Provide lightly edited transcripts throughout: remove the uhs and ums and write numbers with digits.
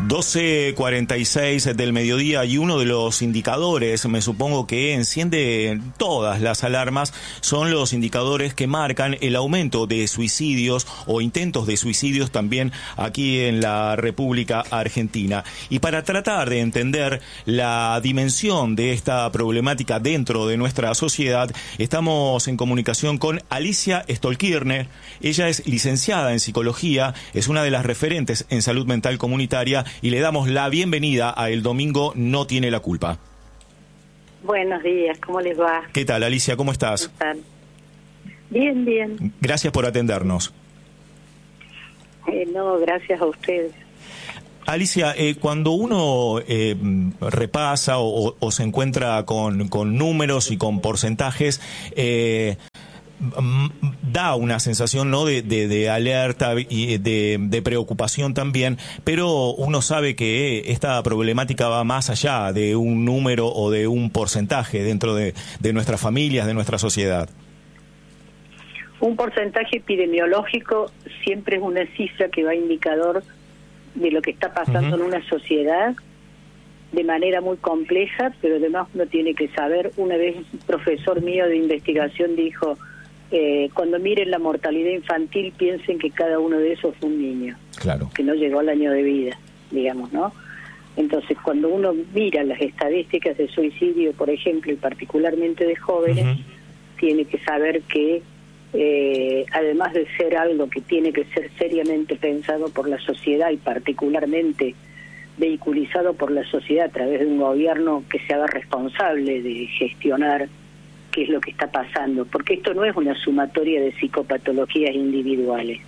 12:46 del mediodía, y uno de los indicadores, me supongo que enciende todas las alarmas, son los indicadores que marcan el aumento de suicidios o intentos de suicidios también aquí en la República Argentina. Y para tratar de entender la dimensión de esta problemática dentro de nuestra sociedad, estamos en comunicación con Alicia Stolkirner. Ella es licenciada en psicología, es una de las referentes en salud mental comunitaria, y le damos la bienvenida a El Domingo No Tiene la Culpa. Buenos días, ¿cómo les va? ¿Qué tal, Alicia? ¿Cómo estás? ¿Cómo están? Bien, bien. Gracias por atendernos. No, gracias a ustedes. Alicia, cuando uno repasa o se encuentra con números y con porcentajes, da una sensación, ¿no?, de alerta y de preocupación también, pero uno sabe que esta problemática va más allá de un número o de un porcentaje dentro de nuestras familias, de nuestra sociedad. Un porcentaje epidemiológico siempre es una cifra que va indicador de lo que está pasando en una sociedad de manera muy compleja, pero además uno tiene que saber. Una vez un profesor mío de investigación dijo: cuando miren la mortalidad infantil, piensen que cada uno de esos fue un niño, claro, que no llegó al año de vida, digamos, ¿no? Entonces, cuando uno mira las estadísticas de suicidio, por ejemplo, y particularmente de jóvenes, tiene que saber que, además de ser algo que tiene que ser seriamente pensado por la sociedad y particularmente vehiculizado por la sociedad a través de un gobierno que se haga responsable de gestionar qué es lo que está pasando, porque esto no es una sumatoria de psicopatologías individuales.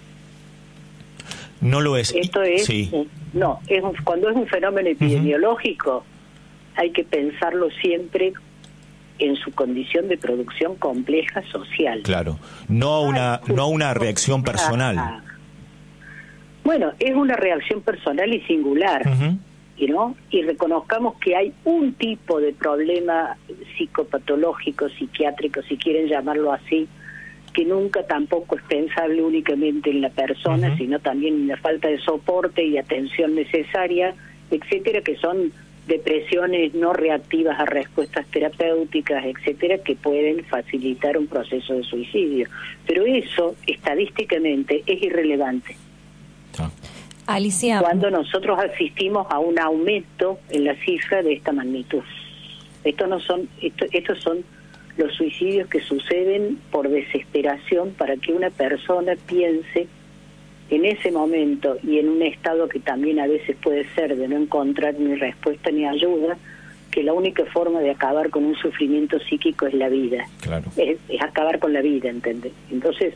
No lo es. Esto es, sí. No, cuando es un fenómeno epidemiológico, hay que pensarlo siempre en su condición de producción compleja social. Claro, no una reacción personal. Bueno, es una reacción personal y singular. ¿No? Y reconozcamos que hay un tipo de problema psicopatológico, psiquiátrico, si quieren llamarlo así, que nunca tampoco es pensable únicamente en la persona, sino también en la falta de soporte y atención necesaria, etcétera, que son depresiones no reactivas a respuestas terapéuticas, etcétera, que pueden facilitar un proceso de suicidio. Pero eso, estadísticamente, es irrelevante. Alicia, cuando nosotros asistimos a un aumento en la cifra de esta magnitud. Estos son los suicidios que suceden por desesperación, para que una persona piense en ese momento y en un estado que también a veces puede ser de no encontrar ni respuesta ni ayuda, que la única forma de acabar con un sufrimiento psíquico es la vida. Claro. Es acabar con la vida, ¿entendés? Entonces,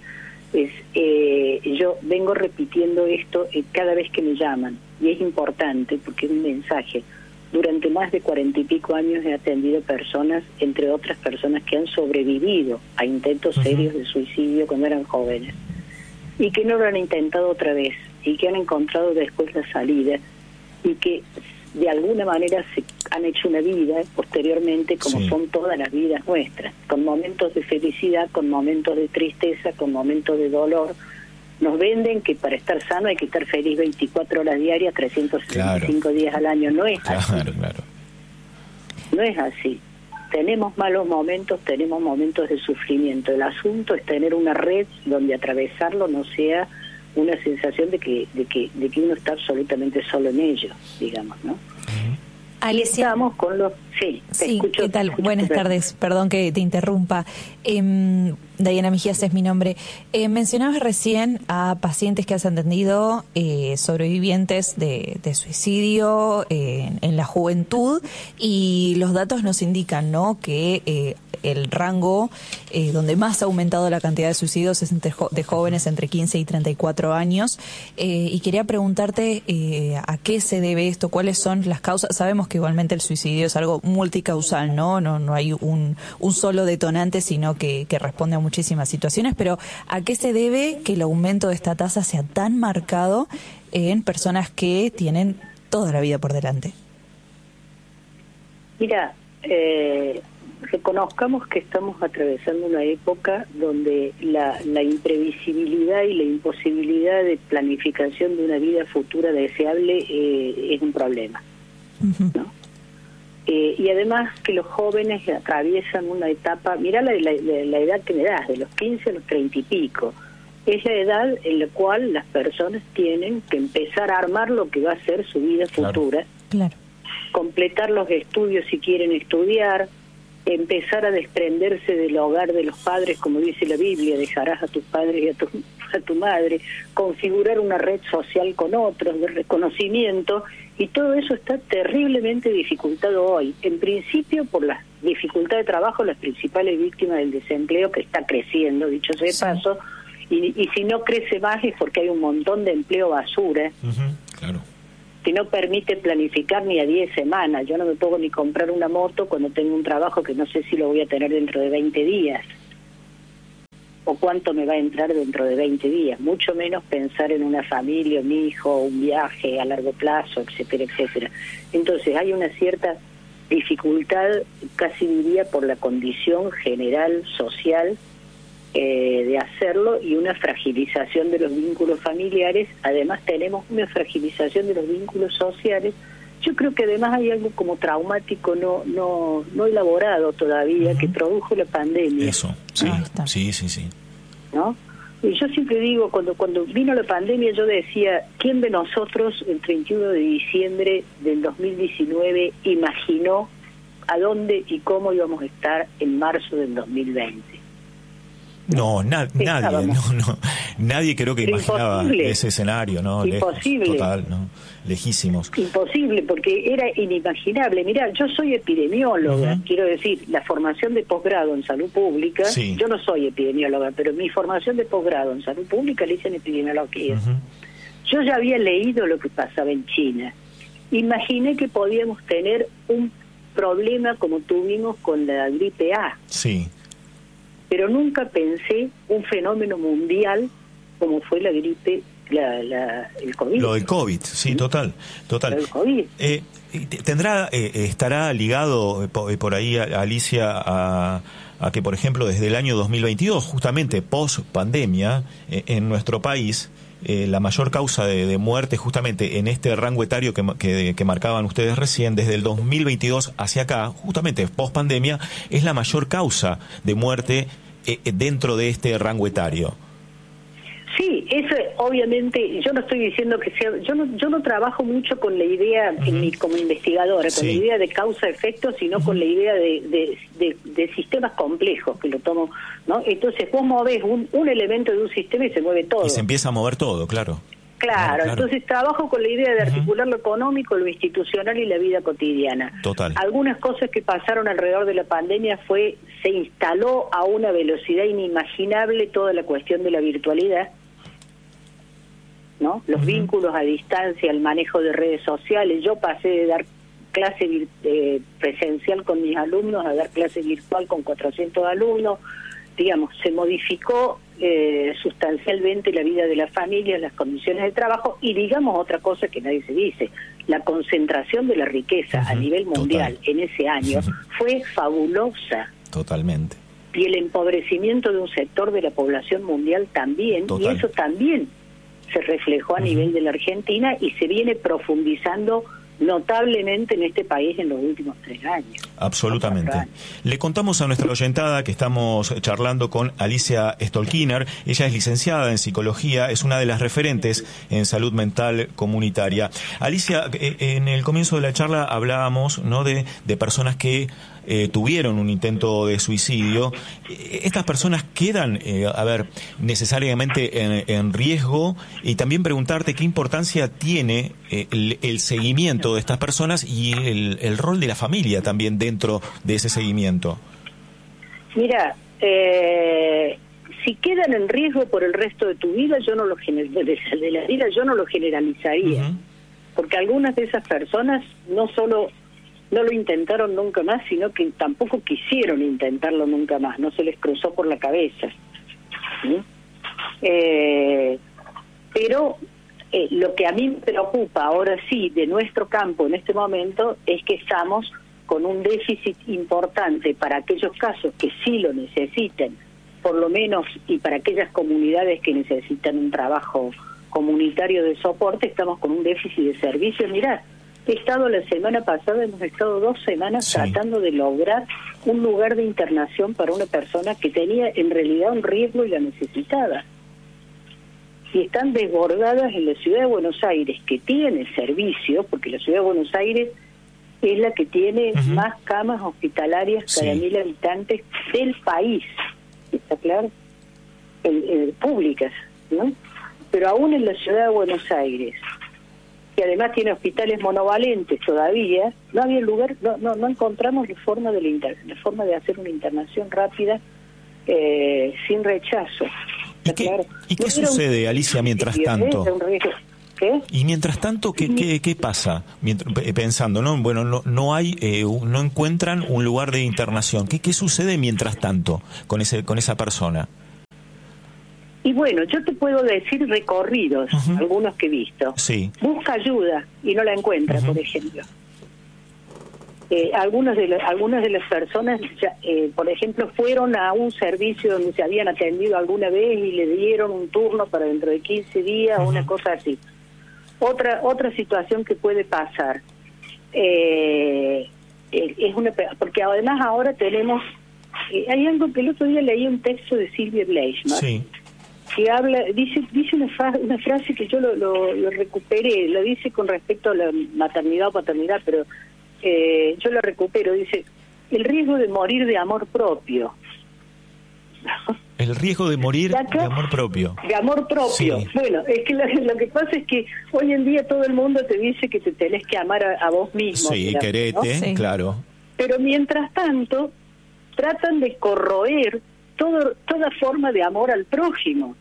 yo vengo repitiendo esto cada vez que me llaman, y es importante porque es un mensaje. Durante más de 40 y pico años he atendido personas, entre otras personas que han sobrevivido a intentos serios de suicidio cuando eran jóvenes, y que no lo han intentado otra vez, y que han encontrado después la salida, y que de alguna manera se han hecho una vida posteriormente, como son todas las vidas nuestras, con momentos de felicidad, con momentos de tristeza, con momentos de dolor. Nos venden que para estar sano hay que estar feliz 24 horas diarias, 365 días al año. No es así. No es así. Tenemos malos momentos, tenemos momentos de sufrimiento. El asunto es tener una red donde atravesarlo no sea una sensación de que uno está absolutamente solo en ello, digamos, ¿no? Alicia, estamos con los... Sí, ¿qué tal? Buenas tardes, perdón que te interrumpa. Diana Mejías es mi nombre. Mencionabas recién a pacientes que has atendido, sobrevivientes de suicidio en la juventud, y los datos nos indican, ¿no?, que el rango donde más ha aumentado la cantidad de suicidios es de jóvenes entre 15 y 34 años. Y quería preguntarte a qué se debe esto, cuáles son las causas. Sabemos que igualmente el suicidio es algo multicausal, ¿no? No hay un solo detonante, sino que responde a muchísimas situaciones, pero ¿a qué se debe que el aumento de esta tasa sea tan marcado en personas que tienen toda la vida por delante? Mira, reconozcamos que estamos atravesando una época donde la imprevisibilidad y la imposibilidad de planificación de una vida futura deseable es un problema, ¿no? Y además que los jóvenes atraviesan una etapa, mirá la edad que me das, de los 15 a los 30 y pico, es la edad en la cual las personas tienen que empezar a armar lo que va a ser su vida futura, claro. Completar los estudios si quieren estudiar, empezar a desprenderse del hogar de los padres, como dice la Biblia, dejarás a tus padres y a tu madre, configurar una red social con otros, de reconocimiento, y todo eso está terriblemente dificultado hoy. En principio, por la dificultad de trabajo, las principales víctimas del desempleo, que está creciendo, dicho sea de paso, y si no crece más es porque hay un montón de empleo basura, claro, que no permite planificar ni a 10 semanas. Yo no me puedo ni comprar una moto cuando tengo un trabajo que no sé si lo voy a tener dentro de 20 días. O cuánto me va a entrar dentro de 20 días. Mucho menos pensar en una familia, un hijo, un viaje a largo plazo, etcétera, etcétera. Entonces hay una cierta dificultad, casi diría por la condición general, social, de hacerlo, y una fragilización de los vínculos familiares. Además tenemos una fragilización de los vínculos sociales. Yo creo que además hay algo como traumático no elaborado todavía, que produjo la pandemia. Eso, sí. ¿No? Y yo siempre digo, cuando vino la pandemia, yo decía, ¿quién de nosotros el 31 de diciembre del 2019 imaginó a dónde y cómo íbamos a estar en marzo del 2020? No, nadie creo que imaginaba ese escenario, ¿no? Imposible. Lejos, total, ¿no? Lejísimos. Imposible, porque era inimaginable. Mirá, yo soy epidemióloga, quiero decir, la formación de posgrado en salud pública, yo no soy epidemióloga, pero mi formación de posgrado en salud pública la hice en epidemiología. Yo ya había leído lo que pasaba en China. Imaginé que podíamos tener un problema como tuvimos con la gripe A. Sí. Pero nunca pensé un fenómeno mundial como fue la gripe, el COVID. Lo del COVID, sí, total. El COVID. ¿Estará ligado por ahí, Alicia, a que, por ejemplo, desde el año 2022, justamente post-pandemia, en nuestro país, la mayor causa de muerte, justamente en este rango etario que marcaban ustedes recién, desde el 2022 hacia acá, justamente post-pandemia, es la mayor causa de muerte dentro de este rango etario? Sí, eso obviamente, yo no estoy diciendo que sea, yo no trabajo mucho con la idea como investigadora, con la idea de causa-efecto, sino con la idea de sistemas complejos, que lo tomo, ¿no? Entonces vos movés un elemento de un sistema y se mueve todo. Y se empieza a mover todo, claro. Claro, entonces trabajo con la idea de articular lo económico, lo institucional y la vida cotidiana. Total. Algunas cosas que pasaron alrededor de la pandemia se instaló a una velocidad inimaginable toda la cuestión de la virtualidad, ¿no? Los vínculos a distancia, el manejo de redes sociales. Yo pasé de dar clase presencial con mis alumnos a dar clase virtual con 400 alumnos. Digamos, se modificó sustancialmente la vida de las familias, las condiciones de trabajo, y digamos otra cosa que nadie se dice, la concentración de la riqueza a nivel mundial en ese año fue fabulosa. Totalmente. Y el empobrecimiento de un sector de la población mundial también, y eso también se reflejó a nivel de la Argentina y se viene profundizando notablemente en este país en los últimos 3 años. Absolutamente. Le contamos a nuestra oyentada que estamos charlando con Alicia Stolkiner. Ella es licenciada en psicología, es una de las referentes en salud mental comunitaria. Alicia, en el comienzo de la charla hablábamos, ¿no?, de personas que tuvieron un intento de suicidio. ¿Estas personas quedan, necesariamente en riesgo? Y también preguntarte qué importancia tiene el seguimiento de estas personas y el rol de la familia también dentro de ese seguimiento. Mira, si quedan en riesgo por el resto de tu vida, yo no lo generalizaría, porque algunas de esas personas no solo no lo intentaron nunca más, sino que tampoco quisieron intentarlo nunca más, no se les cruzó por la cabeza. Pero lo que a mí me preocupa ahora sí de nuestro campo en este momento es que estamos con un déficit importante para aquellos casos que sí lo necesiten, por lo menos, y para aquellas comunidades que necesitan un trabajo comunitario de soporte, estamos con un déficit de servicios. Mirá, he estado la semana pasada, hemos estado 2 semanas tratando de lograr un lugar de internación para una persona que tenía en realidad un riesgo y la necesitaba. Y están desbordadas en la ciudad de Buenos Aires, que tiene servicio, porque la ciudad de Buenos Aires es la que tiene más camas hospitalarias cada 1000 habitantes del país, ¿está claro? Públicas, ¿no? Pero aún en la ciudad de Buenos Aires, que además tiene hospitales monovalentes todavía, no había lugar, no encontramos la forma de hacer una internación rápida sin rechazo. ¿Y qué sucede, Alicia, mientras tanto? ¿Qué? Y mientras tanto, ¿qué pasa? Pensando, ¿no? Bueno, no encuentran un lugar de internación. ¿Qué sucede mientras tanto con esa persona? Y bueno, yo te puedo decir recorridos, algunos que he visto. Sí. Busca ayuda y no la encuentra, por ejemplo. Algunas de las personas, por ejemplo, fueron a un servicio donde se habían atendido alguna vez y le dieron un turno para dentro de 15 días, una cosa así. Otra situación que puede pasar es porque además ahora tenemos, hay algo que el otro día leí un texto de Silvia Bleichmann, que habla, dice una frase que yo lo recuperé, lo dice con respecto a la maternidad o paternidad, pero yo lo recupero, dice, el riesgo de morir de amor propio. El riesgo de morir de amor propio. De amor propio. Sí. Bueno, es que lo que pasa es que hoy en día todo el mundo te dice que te tenés que amar a vos mismo. Sí, querete, ¿no? Sí. Claro. Pero mientras tanto, tratan de corroer toda forma de amor al prójimo.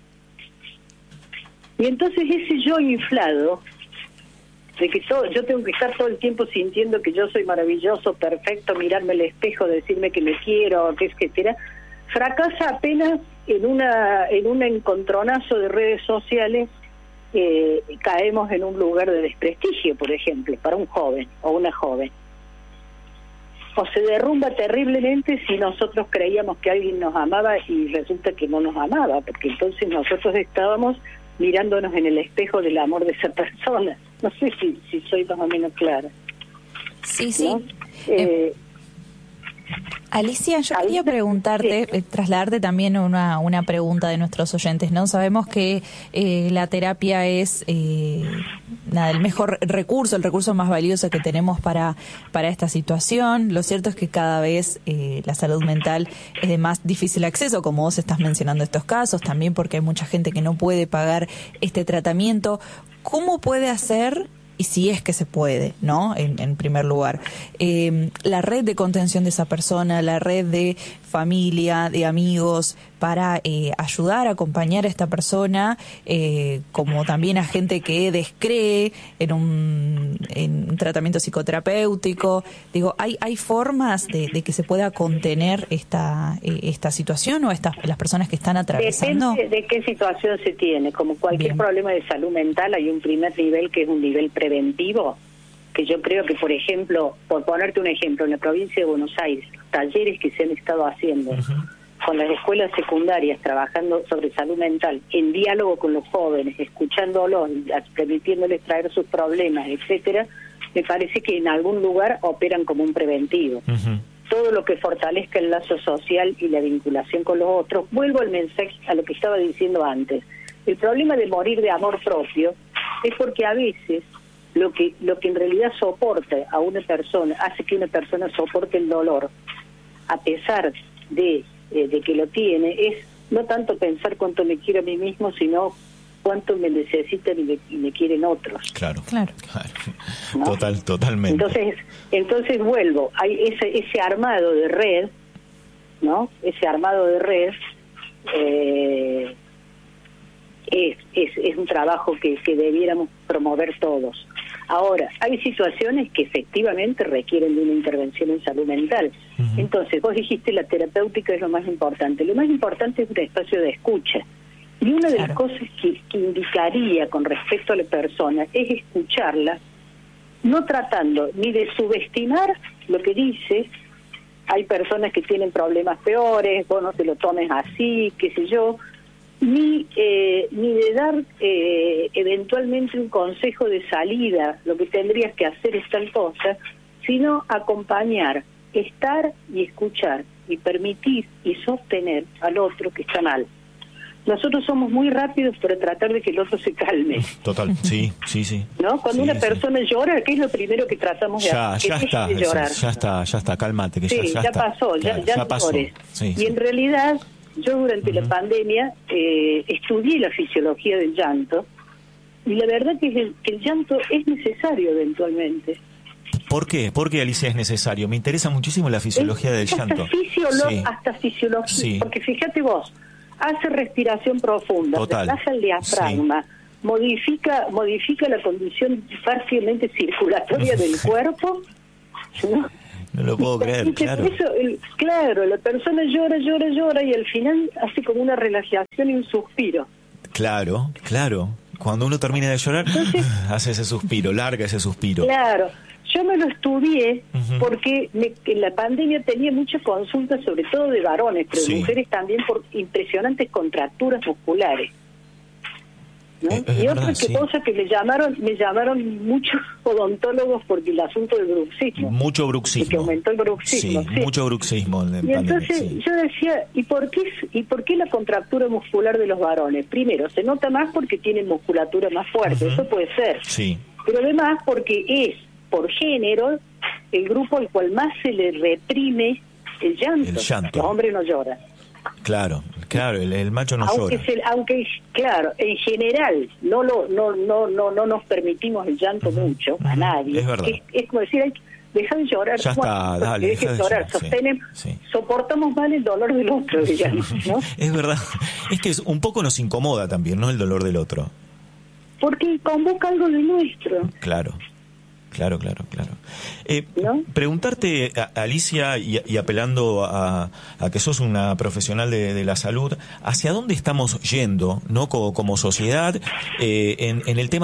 Y entonces ese yo inflado, de que yo tengo que estar todo el tiempo sintiendo que yo soy maravilloso, perfecto, mirarme al espejo, decirme que me quiero, que etcétera, fracasa apenas en un encontronazo de redes sociales. Caemos en un lugar de desprestigio, por ejemplo, para un joven o una joven. O se derrumba terriblemente si nosotros creíamos que alguien nos amaba y resulta que no nos amaba, porque entonces nosotros estábamos mirándonos en el espejo del amor de esa persona. No sé si soy más o menos clara. Sí, sí. ¿No? Alicia, yo quería preguntarte, trasladarte también una pregunta de nuestros oyentes, ¿no? Sabemos que la terapia es el mejor recurso, el recurso más valioso que tenemos para esta situación. Lo cierto es que cada vez la salud mental es de más difícil acceso, como vos estás mencionando estos casos, también porque hay mucha gente que no puede pagar este tratamiento. ¿Cómo puede hacer, y si es que se puede, ¿no? En primer lugar, la red de contención de esa persona, la red de familia, de amigos, para ayudar, acompañar a esta persona, como también a gente que descree en un tratamiento psicoterapéutico? Digo, ¿hay formas de que se pueda contener esta situación o las personas que están atravesando? Depende de qué situación se tiene. Como cualquier problema de salud mental, hay un primer nivel que es un nivel preventivo, que yo creo que, por ejemplo, por ponerte un ejemplo, en la provincia de Buenos Aires, talleres que se han estado haciendo con las escuelas secundarias, trabajando sobre salud mental, en diálogo con los jóvenes, escuchándolos, permitiéndoles traer sus problemas, etcétera, me parece que en algún lugar operan como un preventivo. Todo lo que fortalezca el lazo social y la vinculación con los otros. Vuelvo al mensaje, a lo que estaba diciendo antes. El problema de morir de amor propio es porque a veces lo que en realidad soporta a una persona, hace que una persona soporte el dolor, a pesar de que lo tiene, es no tanto pensar cuánto me quiero a mí mismo, sino cuánto me necesitan y me quieren otros. Claro. ¿No? Totalmente. Entonces vuelvo, hay ese armado de red, ¿no? Ese armado de red es un trabajo que debiéramos promover todos. Ahora, hay situaciones que efectivamente requieren de una intervención en salud mental. Entonces, vos dijiste la terapéutica es lo más importante. Lo más importante es un espacio de escucha. Y una de las cosas que indicaría con respecto a la persona es escucharla no tratando ni de subestimar lo que dice. Hay personas que tienen problemas peores, vos no te lo tomes así, qué sé yo, ni de dar eventualmente un consejo de salida, lo que tendrías que hacer es tal cosa, sino acompañar, estar y escuchar, y permitir y sostener al otro que está mal. Nosotros somos muy rápidos para tratar de que el otro se calme. Total, sí. ¿No? Cuando una persona llora, ¿qué es lo primero que tratamos de hacer? Ya está, cálmate, que ya pasó, claro, ya pasó. llores. Y en realidad, yo durante la pandemia estudié la fisiología del llanto, y la verdad que el llanto es necesario eventualmente. ¿Por qué? ¿Por qué, Alicia, es necesario? Me interesa muchísimo la fisiología del llanto. Hasta fisiología, sí. Porque fíjate vos, hace respiración profunda, relaja el diafragma, modifica la condición parcialmente circulatoria del cuerpo. No lo puedo creer, claro. Claro, la persona llora y al final hace como una relajación y un suspiro. Claro. Cuando uno termina de llorar, entonces, hace ese suspiro, larga ese suspiro. Claro. Yo me lo estudié porque en la pandemia tenía muchas consultas, sobre todo de varones, pero de mujeres también, por impresionantes contracturas musculares, ¿no? Y otra cosa que me llamaron muchos odontólogos porque el asunto del bruxismo. Mucho bruxismo. Que aumentó el bruxismo. Sí, mucho bruxismo en y pandemia. Entonces yo decía, ¿y por qué la contractura muscular de los varones? Primero, se nota más porque tienen musculatura más fuerte, eso puede ser. Sí. Pero además porque es, por género, el grupo al cual más se le reprime el llanto. Los hombres no lloran. Claro, el macho no llora. Aunque claro, en general no nos permitimos el llanto mucho a nadie. Es verdad. Es como decir, deja de llorar. Ya está, dale, deja de llorar. Soportamos mal el dolor del otro, digamos, ¿no? Es verdad. Es que un poco nos incomoda también, ¿no? El dolor del otro. Porque convoca algo de nuestro. Claro. ¿No? Preguntarte, Alicia, y apelando a que sos una profesional de la salud, ¿hacia dónde estamos yendo, no como sociedad, en el tema